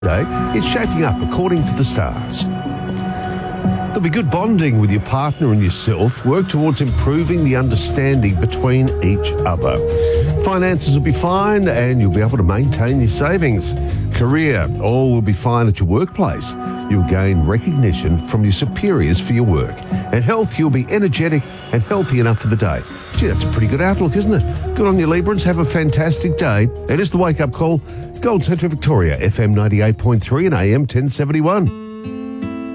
day is shaping up according to the stars. There'll be good bonding with your partner and yourself. Work towards improving the understanding between each other. Finances will be fine and you'll be able to maintain your savings. Career, all will be fine at your workplace. You'll gain recognition from your superiors for your work. And health, you'll be energetic and healthy enough for the day. Gee, that's a pretty good outlook, isn't it? Good on you, Librans. Have a fantastic day. It is the Wake Up Call. Gold Centre Victoria, FM 98.3 and AM 1071.